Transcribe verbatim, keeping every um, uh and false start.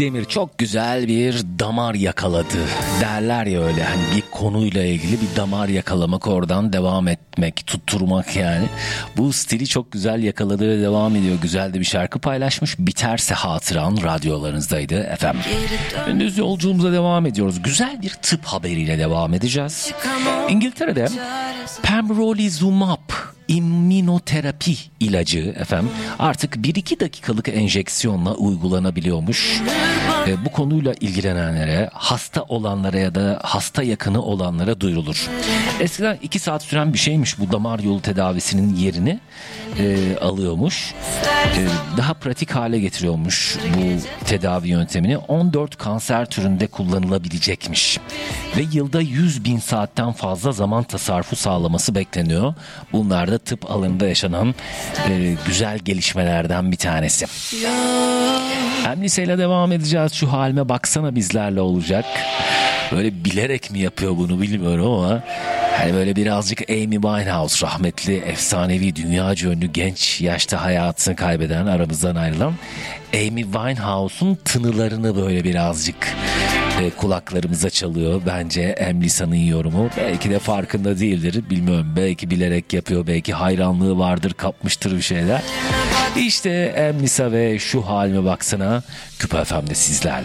Demir çok güzel bir damar yakaladı derler ya, öyle hani bir konuyla ilgili bir damar yakalamak, oradan devam etmek, tutturmak yani. Bu stili çok güzel yakaladı ve devam ediyor. Güzel de bir şarkı paylaşmış. Biterse hatıran radyolarınızdaydı efendim. Gündüz yolculuğumuza devam ediyoruz. Güzel bir tıp haberiyle devam edeceğiz. İngiltere'de pembrolizumab İmmünoterapi ilacı efendim artık bir iki dakikalık enjeksiyonla uygulanabiliyormuş. E, bu konuyla ilgilenenlere, hasta olanlara ya da hasta yakını olanlara duyurulur. Eskiden iki saat süren bir şeymiş bu, damar yolu tedavisinin yerini e, alıyormuş. E, daha pratik hale getiriyormuş bu tedavi yöntemini. on dört kanser türünde kullanılabilecekmiş. Ve yılda yüz bin saatten fazla zaman tasarrufu sağlaması bekleniyor. Bunlar da tıp alanında yaşanan e, güzel gelişmelerden bir tanesi. Emlise ile devam edeceğiz. Şu halime baksana bizlerle olacak. Böyle bilerek mi yapıyor bunu bilmiyorum ama hani böyle birazcık Amy Winehouse, rahmetli efsanevi dünyaca ünlü genç yaşta hayatını kaybeden, aramızdan ayrılan Amy Winehouse'un tınılarını böyle birazcık e, kulaklarımıza çalıyor. Bence Emlisa'nın yorumu. Belki de farkında değildir. Bilmiyorum. Belki bilerek yapıyor. Belki hayranlığı vardır. Kapmıştır bir şeyler. İşte Emlisa ve şu halime baksana. Küpe F M'de sizlerle.